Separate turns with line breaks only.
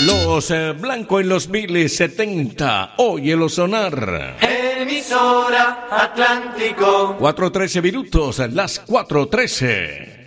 Los Blanco en los 1070, oye lo sonar.
Emisora Atlántico.
4:13 minutos, las 4:13.